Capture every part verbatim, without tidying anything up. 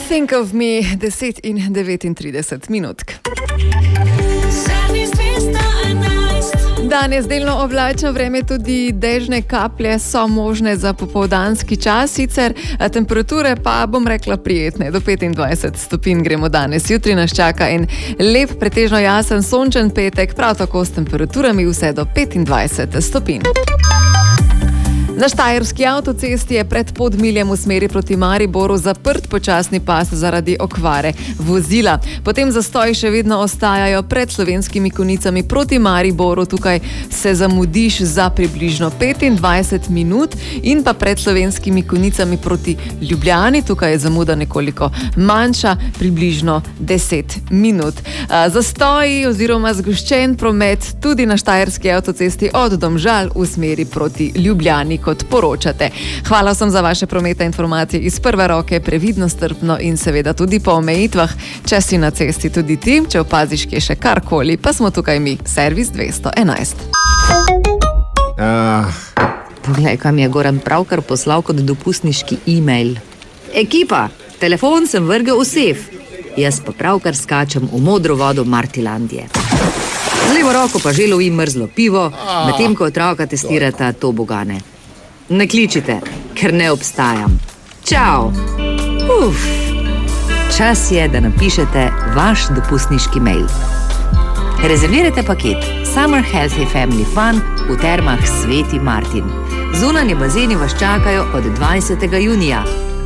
Think of me, deset in devetintrideset minutk. Danes delno oblačno vreme, tudi dežne kaplje so možne za popoldanski čas, sicer temperature pa, bom rekla, prijetne. Do petindvajset stopinj gremo danes. Jutri nas čaka en lep, pretežno jasen, sončen petek, prav tako s temperaturami vse do petindvajset stopinj. Na štajerski avtocesti je pred Podmiljem v smeri proti Mariboru zaprt počasni pas zaradi okvare vozila. Potem zastoji še vedno ostajajo pred Slovenskimi Konjicami proti Mariboru. Tukaj se zamudiš za približno petindvajset minut in pa pred Slovenskimi Konjicami proti Ljubljani. Tukaj je zamuda nekoliko manjša, približno deset minut. Zastoji oziroma zgoščen promet tudi na štajerski avtocesti od Domžal v smeri proti Ljubljani, kot poročate. Hvala vsem za vaše prometne informacije iz prve roke, previdno, strpno in seveda tudi po omejitvah. Če si na cesti tudi ti, če opaziš kje še karkoli, pa smo tukaj mi, servis dvesto enajst. Uh. Poglej, kam je Goran pravkar poslal kot dopustniški e-mail. Ekipa, telefon sem vrgel v sef. Jaz pa pravkar skačem v modro vodo Martilandije. Z levo roko pa že lovim mrzlo pivo, medtem ko otroka testirata tobogane. Ne kličite, ker ne obstajam. Čau! Uf! Čas je, da napišete vaš dopustniški mail. Rezervirajte paket Summer Healthy Family Fun v termah Sveti Martin. Zunanji bazeni vas čakajo od dvajsetega junija.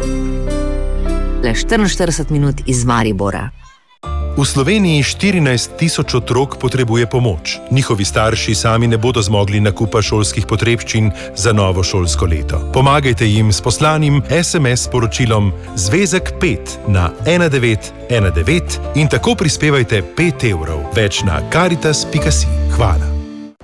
Le štiriinštirideset minut iz Maribora. V Sloveniji štirinajst tisoč otrok potrebuje pomoč. Njihovi starši sami ne bodo zmogli nakupa šolskih potrebščin za novo šolsko leto. Pomagajte jim s poslanim es em es sporočilom Zvezek pet na ena devet ena devet in tako prispevajte pet evrov. Več na karitas pika si. Hvala.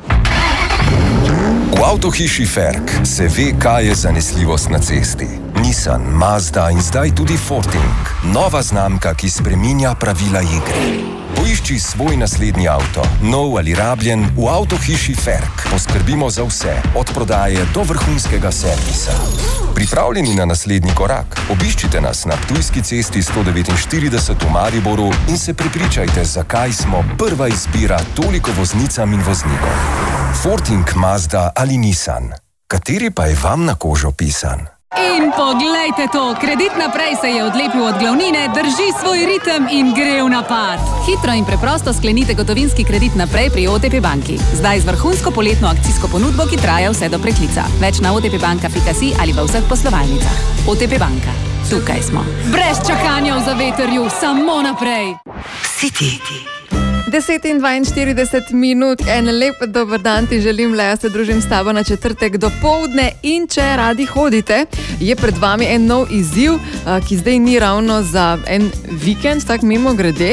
V avtohiši Ferk se ve, kaj je zanesljivost na cesti. Nissan, Mazda in zdaj tudi Forting. Nova znamka, ki spreminja pravila igre. Poišči svoj naslednji avto, nov ali rabljen, v avtohiši Ferk. Poskrbimo za vse, od prodaje do vrhunskega servisa. Pripravljeni na naslednji korak? Obiščite nas na Ptujski cesti sto devetinštirideset v Mariboru in se prepričajte, zakaj smo prva izbira toliko voznicam in voznikom. Forting, Mazda ali Nissan. Kateri pa je vam na kožo pisan? In poglejte to, Kredit naprej se je odlepil od glavnine, drži svoj ritem in gre v napad. Hitro in preprosto sklenite gotovinski kredit naprej pri O T P banki. Zdaj z vrhunsko poletno akcijsko ponudbo, ki traja vse do preklica. Več na o t p banka pika si ali v vseh poslovalnicah. O T P banka. Tukaj smo. Brez čakanja v zavetrju, samo naprej. City. deset in dvainštirideset minut, en lep dober dan ti želim, Leja, se družim s tabo na četrtek dopoldne in če radi hodite, je pred vami en nov izziv, ki zdaj ni ravno za en vikend, tak mimo grede.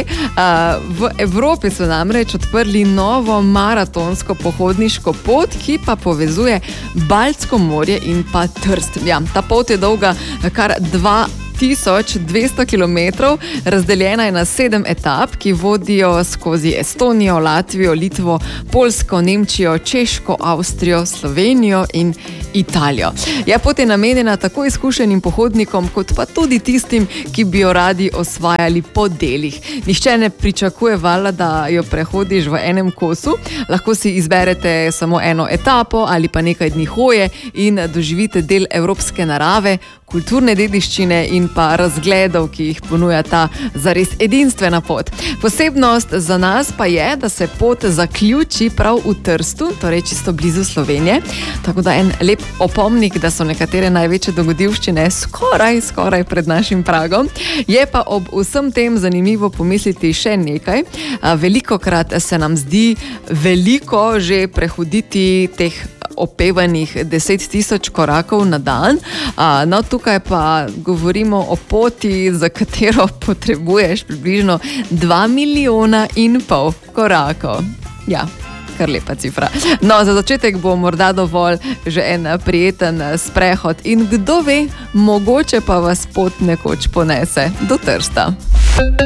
V Evropi so namreč odprli novo maratonsko pohodniško pot, ki pa povezuje Baltsko morje in pa Trst. Ja, ta pot je dolga kar dva tisoč dvesto kilometrov, razdeljena je na sedem etap, ki vodijo skozi Estonijo, Latvijo, Litvo, Poljsko, Nemčijo, Češko, Avstrijo, Slovenijo in Italijo. Ja, pot je namenjena tako izkušenim pohodnikom, kot pa tudi tistim, ki bi jo radi osvajali po delih. Nihče ne pričakuje vala, da jo prehodiš v enem kosu, lahko si izberete samo eno etapo ali pa nekaj dni hoje in doživite del evropske narave, kulturne dediščine in pa razgledov, ki jih ponuja ta zares edinstvena pot. Posebnost za nas pa je, da se pot zaključi prav v Trstu, torej čisto blizu Slovenije, tako da en lep opomnik, da so nekatere največje dogodivščine skoraj, skoraj pred našim pragom. Je pa ob vsem tem zanimivo pomisliti še nekaj. Velikokrat se nam zdi veliko že prehoditi teh opevanih deset tisoč korakov na dan. No, tukaj pa govorimo o poti, za katero potrebuješ približno dva milijona in pol korakov. Ja, kar lepa cifra. No, za začetek bo morda dovolj že en prijeten sprehod in kdo ve, mogoče pa vas pot nekoč ponese do Trsta.